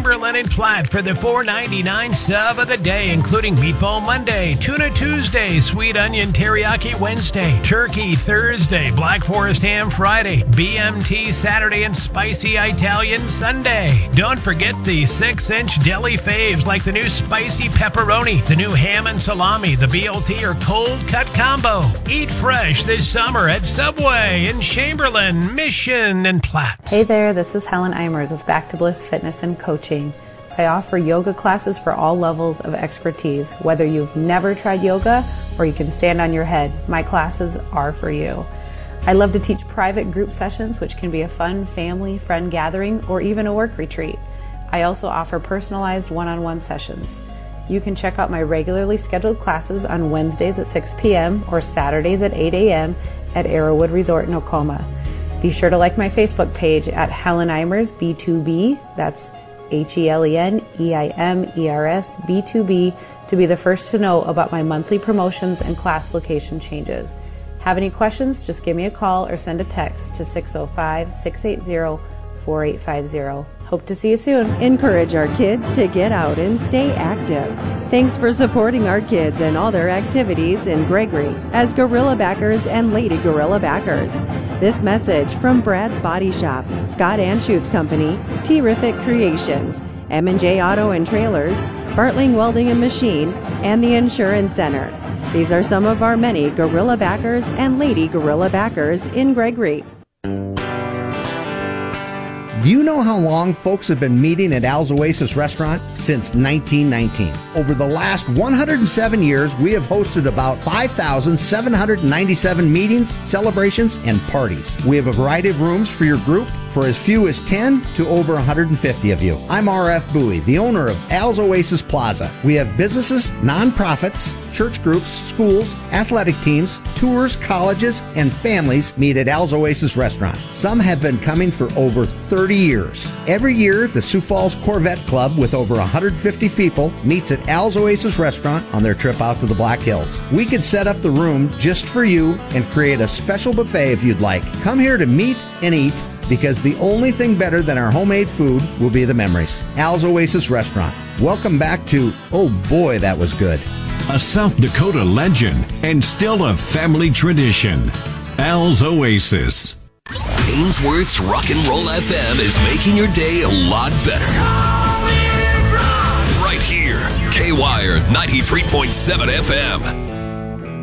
Chamberlain and Platte for the $4.99 sub of the day, including Meatball Monday, Tuna Tuesday, Sweet Onion Teriyaki Wednesday, Turkey Thursday, Black Forest Ham Friday, BMT Saturday, and Spicy Italian Sunday. Don't forget the 6-inch deli faves like the new Spicy Pepperoni, the new Ham and Salami, the BLT or Cold Cut Combo. Eat fresh this summer at Subway in Chamberlain, Mission, and Platte. Hey there, this is Helen Eimers with Back to Bliss Fitness and Coaching. I offer yoga classes for all levels of expertise. Whether you've never tried yoga or you can stand on your head, my classes are for you. I love to teach private group sessions, which can be a fun family, friend gathering, or even a work retreat. I also offer personalized one-on-one sessions. You can check out my regularly scheduled classes on Wednesdays at 6 p.m. or Saturdays at 8 a.m. at Arrowwood Resort in Oklahoma. Be sure to like my Facebook page at Helen Eimers B2B, that's HelenEimers B2B, to be the first to know about my monthly promotions and class location changes. Have any questions? Just give me a call or send a text to 605-680-4850. Hope to see you soon. Encourage our kids to get out and stay active. Thanks for supporting our kids and all their activities in Gregory as Gorilla Backers and Lady Gorilla Backers. This message from Brad's Body Shop, Scott Anschutz Company, Terrific Creations, M&J Auto and Trailers, Bartling Welding and Machine, and the Insurance Center. These are some of our many Gorilla Backers and Lady Gorilla Backers in Gregory. Do you know how long folks have been meeting at Al's Oasis Restaurant? Since 1919. Over the last 107 years, we have hosted about 5,797 meetings, celebrations, and parties. We have a variety of rooms for your group, for as few as 10 to over 150 of you. I'm R.F. Bowie, the owner of Al's Oasis Plaza. We have businesses, nonprofits, church groups, schools, athletic teams, tours, colleges, and families meet at Al's Oasis Restaurant. Some have been coming for over 30 years. Every year, the Sioux Falls Corvette Club, with over 150 people, meets at Al's Oasis Restaurant on their trip out to the Black Hills. We could set up the room just for you and create a special buffet if you'd like. Come here to meet and eat, because the only thing better than our homemade food will be the memories. Al's Oasis Restaurant. Welcome back to, oh boy, that was good. A South Dakota legend and still a family tradition. Al's Oasis. Ainsworth's Rock and Roll FM is making your day a lot better. Right here, K-Wire 93.7 FM.